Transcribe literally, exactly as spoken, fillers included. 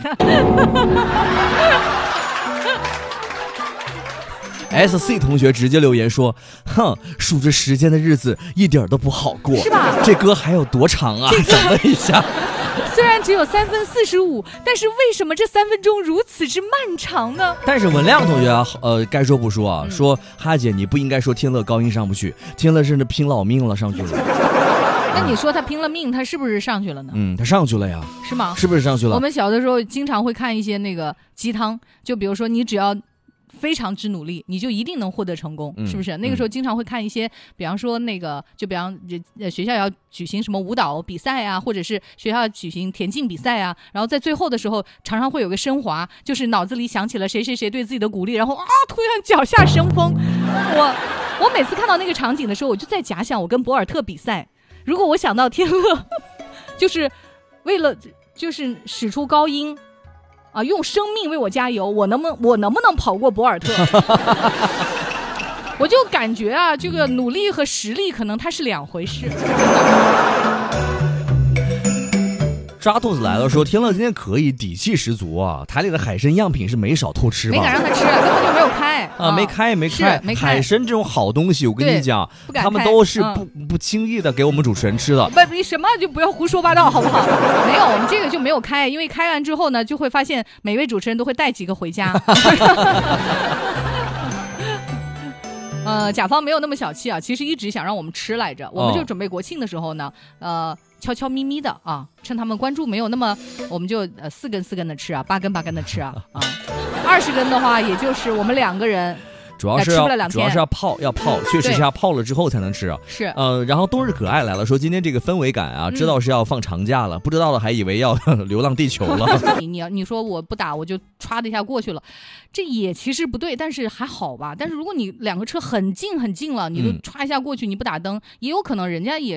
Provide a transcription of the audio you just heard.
S C 同学直接留言说：“哼，数着时间的日子一点都不好过， 是吧？ 这歌还有多长啊？想问一下。” 虽然只有三分四十五，但是为什么这三分钟如此之漫长呢？ 但是文亮同学啊，呃，该说不说啊，嗯、说哈姐你不应该说天乐高音上不去，天乐甚至拼老命了上去了。 那你说他拼了命，他是不是上去了呢？ 嗯，他上去了呀， 是吗？ 是不是上去了？ 我们小的时候经常会看一些那个鸡汤，就比如说你只要非常之努力，你就一定能获得成功，嗯、是不是？那个时候经常会看一些，比方说那个，就比方呃学校要举行什么舞蹈比赛啊，或者是学校举行田径比赛啊，然后在最后的时候，常常会有个升华，就是脑子里想起了谁谁谁对自己的鼓励，然后啊，突然脚下生风。我我每次看到那个场景的时候，我就在假想我跟博尔特比赛，如果我想到天乐，就是为了就是使出高音。啊！用生命为我加油，我能不能我能不能跑过博尔特？我就感觉啊，这个努力和实力可能它是两回事。 抓兔子来了说，天乐今天可以，底气十足啊！台里的海参样品是没少偷吃吧？ 没敢让他吃，根本就没有开啊，没开没开， 没开。 海参这种好东西，我跟你讲，他们都是不、嗯、不轻易的给我们主持人吃的。 不，你什么就不要胡说八道，好不好？没有，我们这个就没有开，因为开完之后呢，就会发现每位主持人都会带几个回家。呃，甲方没有那么小气啊，其实一直想让我们吃来着，我们就准备国庆的时候呢，呃。悄悄咪咪的啊，趁他们关注没有那么，我们就呃四根四根的吃啊，八根八根的吃啊啊，二十根的话，也就是我们两个人。 主要是要主要是要泡要泡，确实是要泡了之后才能吃啊。 是， 呃，然后冬日可爱来了，说今天这个氛围感啊，知道是要放长假了，嗯、不知道的还以为要流浪地球了。 你你你说我不打我就歘的一下过去了，这也其实不对，但是还好吧。但是如果你两个车很近很近了，你就歘一下过去，你不打灯，也有可能人家也。